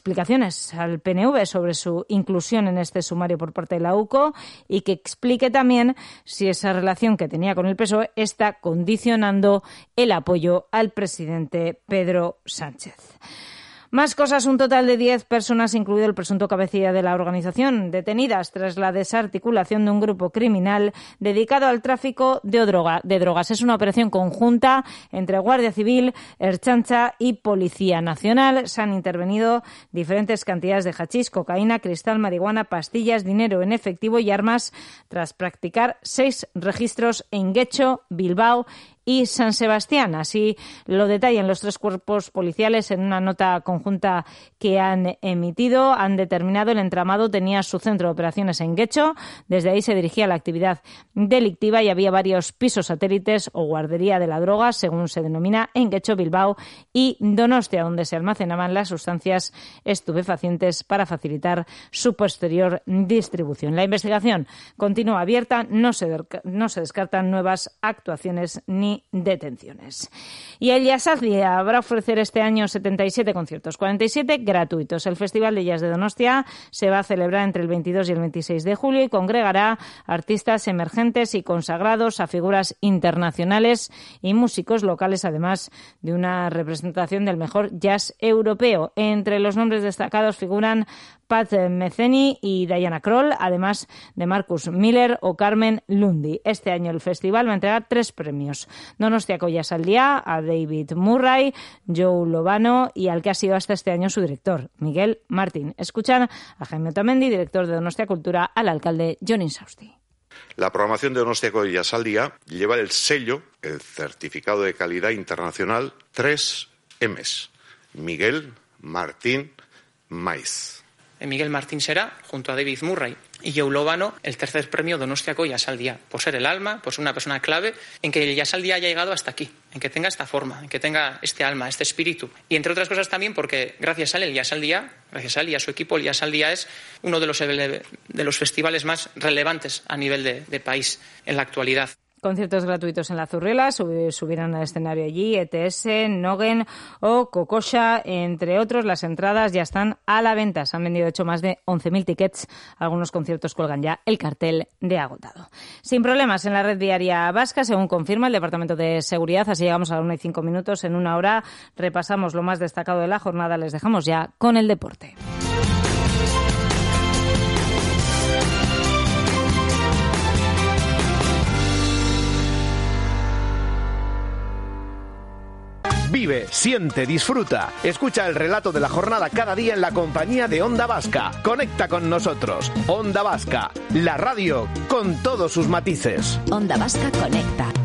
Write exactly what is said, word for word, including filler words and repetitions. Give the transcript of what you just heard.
explicaciones al P N V sobre su inclusión en este sumario por parte de la U C O y que explique también si esa relación que tenía con el P S O E está condicionando el apoyo al presidente Pedro Sánchez. Más cosas, un total de diez personas, incluido el presunto cabecilla de la organización, detenidas tras la desarticulación de un grupo criminal dedicado al tráfico de, droga, de drogas. Es una operación conjunta entre Guardia Civil, Ertzaintza y Policía Nacional. Se han intervenido diferentes cantidades de hachís, cocaína, cristal, marihuana, pastillas, dinero en efectivo y armas tras practicar seis registros en Guecho, Bilbao y San Sebastián. Así lo detallan los tres cuerpos policiales en una nota conjunta que han emitido. Han determinado el entramado tenía su centro de operaciones en Guecho. Desde ahí se dirigía la actividad delictiva y había varios pisos satélites o guardería de la droga, según se denomina, en Guecho, Bilbao y Donostia, donde se almacenaban las sustancias estupefacientes para facilitar su posterior distribución. La investigación continúa abierta, no se, no se descartan nuevas actuaciones ni detenciones. Y el Jazzaldia habrá ofrecer este año setenta y siete conciertos, cuarenta y siete gratuitos. El Festival de Jazz de Donostia se va a celebrar entre el veintidós y el veintiséis de julio y congregará artistas emergentes y consagrados, a figuras internacionales y músicos locales, además de una representación del mejor jazz europeo. Entre los nombres destacados figuran Pat Metheny y Diana Kroll, además de Marcus Miller o Carmen Lundy. Este año el festival va a entregar tres premios: Donostiako Jazzaldia, a David Murray, Joe Lovano y al que ha sido hasta este año su director, Miguel Martín. Escuchan a Jaime Otamendi, director de Donostia Cultura, al alcalde Jon Insausti. La programación de Donostiako Jazzaldia lleva el sello, el certificado de calidad internacional tres M's: Miguel Martín Maiz. Miguel Martín será, junto a David Murray y Joe Lovano, el tercer premio Donostiako Jazzaldia, por ser el alma, por ser una persona clave en que el Jazzaldia haya llegado hasta aquí, en que tenga esta forma, en que tenga este alma, este espíritu. Y entre otras cosas también porque gracias a él, el Jazzaldia, gracias a él y a su equipo, el Jazzaldia es uno de los, de los festivales más relevantes a nivel de, de país en la actualidad. Conciertos gratuitos en la Zurriola, subirán al escenario allí E T S, Nogen o Kokosha, entre otros. Las entradas ya están a la venta. Se han vendido, de hecho, más de once mil tickets. Algunos conciertos cuelgan ya el cartel de agotado. Sin problemas en la red viaria vasca, según confirma el Departamento de Seguridad. Así llegamos a la una y cinco minutos. En una hora repasamos lo más destacado de la jornada. Les dejamos ya con el deporte. Vive, siente, disfruta. Escucha el relato de la jornada cada día en la compañía de Onda Vasca. Conecta con nosotros. Onda Vasca, la radio con todos sus matices. Onda Vasca conecta.